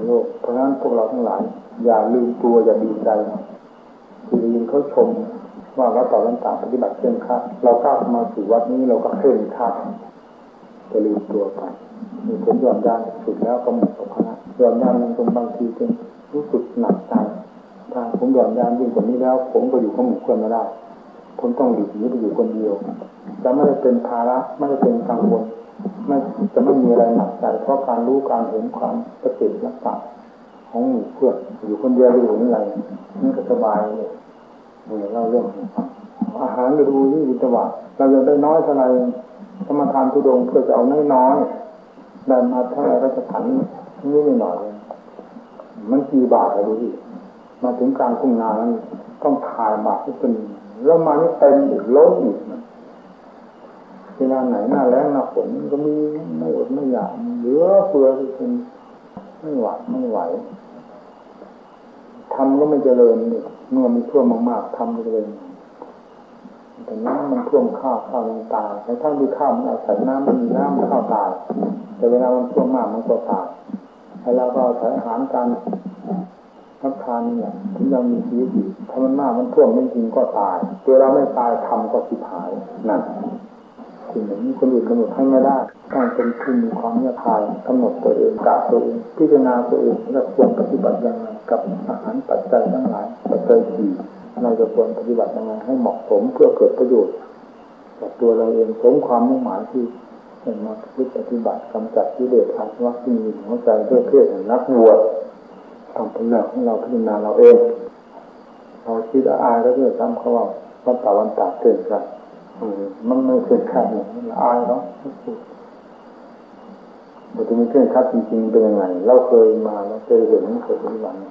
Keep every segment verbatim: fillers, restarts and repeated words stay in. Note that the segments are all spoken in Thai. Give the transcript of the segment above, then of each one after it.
โลกเพราะฉะนั้นพวกเราทั้งหลายอย่าลืมตัวอย่าดีใจคือยินเขาชมว่าวัดต่อวันต่างปฏิบัติเคร่งครัดเราก้าวมาสู่วัดนี้เราก็เคร่งครัดจะลืมตัวไปมีผลหย่อนยานสุดแล้วก็หมดกับคณะหย่อนยานลงตรงบางทีจนรู้สึกหนักใจทางผมหย่อนยานยิ่งกว่านี้แล้วผมก็อยู่กับหมู่เพื่อนไม่ได้ผมต้องหลีกหนีไปอยู่คนเดียวจะไม่ได้เป็นภาระไม่ได้เป็นกังวลไม่จะไม่มีอะไรหนักใจเพราะการรู้การเห็นความประเสริฐรักษาของหมู่เพื่อนอยู่คนเดียวหรืออยู่อะไรนี่ก็สบายเลยเล่าเรื่องอาหารเราดูนี่วิตวะเราจะได้น้อยเท่าไรสมทานทุดงเพื่อจะเอาน้อยๆได้มาเท่าไรก็จะผันนี่ไม่หน่อยเลยมันกี่บาทเลยดูดิมาถึงกลางทุ่งนาแล้วต้องถ่ายบาทที่เป็นแล้วมานี่เต็มอีกล้นอีกเวลาไหนหน้าแล้งหน้าฝนก็มีไม่อดไม่อยากเหลือเฟือที่เป็นไม่หวาดไม่ไหวทำก็ไม่เจริญเมื่อมันท่วมมากๆทำก็เจริญแต่น้ำมันท่วมข้าวข้าวมันตายแต่ถ้าดูข้าวมันอาศัยน้ำมันมีน้ำข้าวตายแต่เวลามันท่วมมากมันก็ตายแล้วเราก็อาศัยอาหารการรับทานนี่แหละถึงยังมีชีวิตอยู่ถ้ามันมากมันท่วมจริงๆก็ตายตัวเราไม่ตายทำก็สิบหายนั่นสิ่งเหล่านี้คนอื่นกำหนดให้ไม่ได้ต้องเป็นผู้มีความเนียบคายกำหนดตัวเองกะตัวเองพิจารณาตัวเองและควรปฏิบัติยังไงกับอาหารปัจจัยทั้งหลายปัจจัยสี่เราจะควรปฏิบัติยังไงให้เหมาะสมเพื่อเกิดประโยชน์กับตัวเราเองสมความมุ่งหมายที่เป็นมาปฏิบัติกำจัดกิเลสอาสวะที่มีหัวใจด้วยเพศนักบวชต้องเป็นเรื่องของเราพิจารณาเราเองเราคิดอายแล้วเรื่องซ้ำเขาว่าวันต่อวันตากเกินกันมันไม่เคยคาดอย่างนั้นอายเนาะแต่จะมีเครื่องคัดจริงๆเป็นยังไงเราเคยมาเราเคยเห็นเคยปฏิบัติ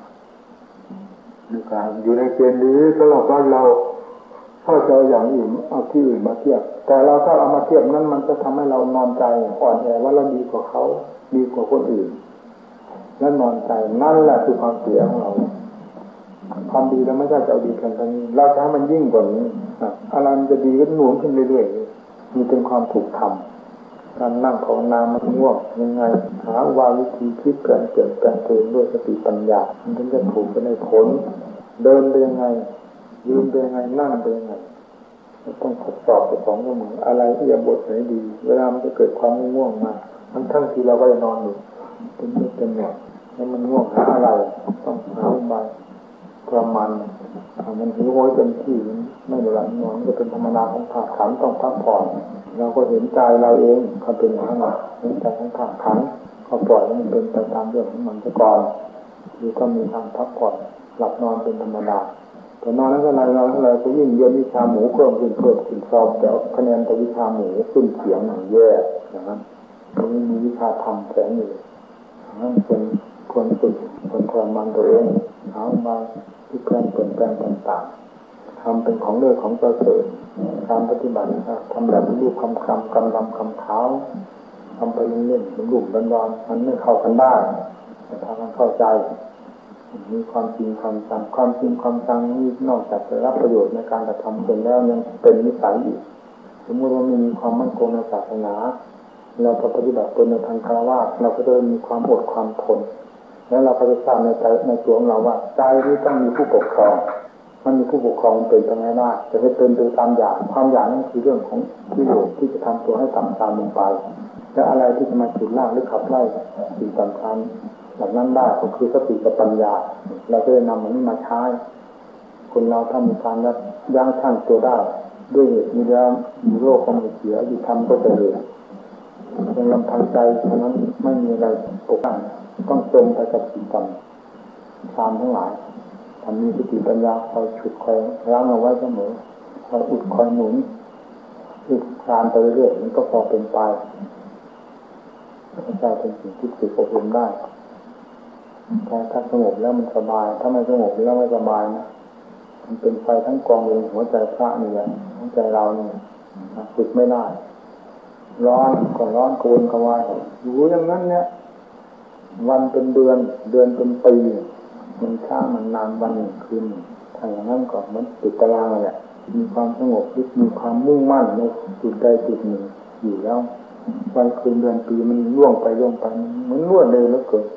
ดูการอยู่ในเกณฑ์นี้สำหรับว่าเราถ้าจะเอาอย่างอื่นเอาที่อื่นมาเทียบแต่เราถ้าเอามาเทียบนั้นมันจะทำให้เรานอนใจอ่อนแอว่าเราดีกว่าเขาดีกว่าคนอื่นและนอนใจนั่นแหละคือความเสียของเราความดีเราไม่ใช่จะเอาดีกันตรงนี้เราจะให้มันยิ่งกว่านี้อะไรมันจะดีก็หนุนขึ้นเรื่อยๆมีเป็นความถูกทำการนั่งภาวนามันง่วงยังไงหาวาวิธีคิดเปลี่ยนเปลี่ยนแปลงตัวเองด้วยสติปัญญามันถึงจะถูกไปในผลเดินไปยังไงยืนไปยังไงนั่งไปยังไงต้องทดสอบตัวของมืออะไรเอียบทไหนดีเวลามันจะเกิดความง่วงมาทั้งทั้งที่เราก็จะนอนอยู่เป็นนิดเป็นหน่อยแล้วมันง่วงหาอะไรต้องหาอุบายประมาณมันหิวโหยเต็มที่ไม่ได้หลับนอนก็เป็นธรรมดาของธาตุขันธ์ต้องพักผ่อนเราก็เห็นใจเราเองเขาเป็นอย่างนั้นเห็นใจของธาตุขันธ์ก็ปล่อยให้มันเป็นไปตามเรื่องของมันซะก่อนดูก็มีทางพักผ่อนหลับนอนเป็นธรรมดาแต่นอนนั้นก็ไรนอนอะไรก็ยิ่งเยอะวิชาหมูเพิ่มขึ้นเพิ่มขึ้นสอบแต่คะแนนแต่วิชาหมูขึ้นเสียงอย่างแย่อย่างนั้นมันมีวิชาธรรมแฝงอยู่นั่นเป็นควรฝึกควรทรมานตัวเองหามาที่แปลงเปลี่ยนแปลงต่างๆทำเป็นของเลือของประเสริฐการปฏิบัตินะครับทำแบบรูปคำคำกำลำคำเท้าทำไปเล่นๆรูปดันดอนมันไม่เข้ากันได้แต่ถ้ามันเข้าใจมีความจริงความจังความจริงความจังนี่นอกจากจะรับประโยชน์ในการกระทำเป็นแล้วยังเป็นนิสัยอีกสมมติว่ามีความมั่นคงในศาสนาเราปฏิบัติตนในทางคารวะเราก็จะมีความอดความทนแล้วเราก็จะทราบในใจในตัวของเราว่าใจนี้ต้องมีผู้ปกครองมันมีผู้ปกครองเป็นไปไม่ได้จะให้เป็นโดยตามอย่างความอย่างนั้นคือเรื่องของกิเลสที่จะทำตัวให้ต่ำตามลงไปและอะไรที่จะมาฉุดลากหรือขับไล่สิ่งต่ำๆเหล่านั้นได้ก็คือสติกับปัญญาเราจะได้นำมันนี้มาใช้คนเราถ้ามีการยับยั้งชั่งตัวได้ด้วยเหตุมีแล้วมีโรคก็ไม่เสียอยู่ทำก็จะเร็วเป็นลำพังใจเพราะนั้นไม่มีอะไรปกป้องต้องตรงไปกับสิ่งต่ำตามทั้งหลายทำมีสติปัญญาคอยฉุดคอยรั้งเอาไว้เสมอคอยอุดคอยหนุนอุดคลานไปเรื่อยๆมันก็พอเป็นไปใจเป็นสิ่งที่ฝึกอบรมได้แต่ถ้าสงบแล้วมันสบายถ้าไม่สงบแล้วไม่สบายนะมันเป็นไฟทั้งกองเลยหัวใจพระนี่แหละหัวใจเราเนี่ยฝึกไม่ได้ร้อนก็ร้อนโกนกวายอยู่อย่างนั้นเนี่ยวันเป็นเดือนเดือนเป็นปีมันช้ามันนานวันหนึ่งคืนถ้าอย่างนั้นก็มันติดตารางเลยแหละมีความสงบมีความมุ่งมั่นในจุดใดจุดหนึ่งอยู่แล้ววันคืนเดือนปีมันล่วงไปล่วงไปเหมือนรวดเร็วเหลือเกิน